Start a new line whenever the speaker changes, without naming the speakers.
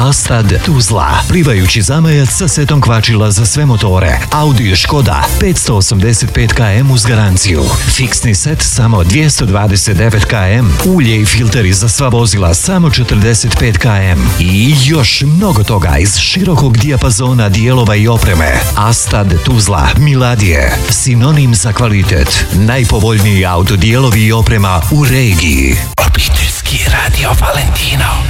Astad Tuzla, plivajući zamajac sa setom kvačila za sve motore. Audi Škoda 585 km uz garanciju. Fiksni set samo 229 km. Ulje i filteri za sva vozila samo 45 km. I još mnogo toga iz širokog dijapazona dijelova i opreme. Astad Tuzla, Miladije, sinonim za kvalitet. Najpovoljniji autodijelovi i oprema u regiji.
Obiteljski Radio Valentino.